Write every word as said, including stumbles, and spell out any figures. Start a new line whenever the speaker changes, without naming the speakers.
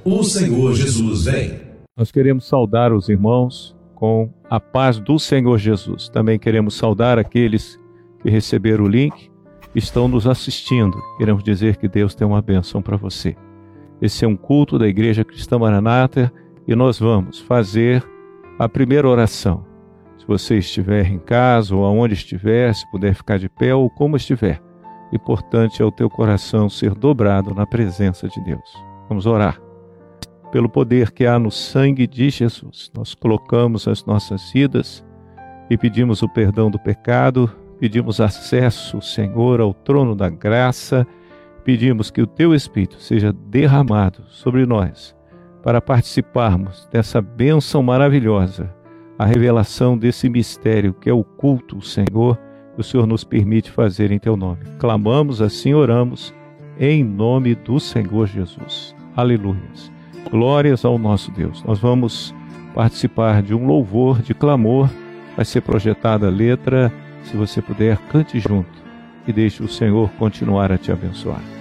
o Senhor Jesus vem.
Nós queremos saudar os irmãos com a paz do Senhor Jesus. Também queremos saudar aqueles que receberam o link e estão nos assistindo. Queremos dizer que Deus tem uma bênção para você. Esse é um culto da Igreja Cristã Maranata e nós vamos fazer a primeira oração. Se você estiver em casa ou aonde estiver, se puder ficar de pé ou como estiver, importante é o teu coração ser dobrado na presença de Deus. Vamos orar. Pelo poder que há no sangue de Jesus, nós colocamos as nossas vidas e pedimos o perdão do pecado, pedimos acesso, Senhor, ao trono da graça, pedimos que o teu Espírito seja derramado sobre nós para participarmos dessa bênção maravilhosa, a revelação desse mistério que é o culto, Senhor, que o Senhor nos permite fazer em teu nome. Clamamos, assim oramos, em nome do Senhor Jesus. Aleluia. Glórias ao nosso Deus. Nós vamos participar de um louvor, de clamor. Vai ser projetada a letra. Se você puder, cante junto e deixe o Senhor continuar a te abençoar.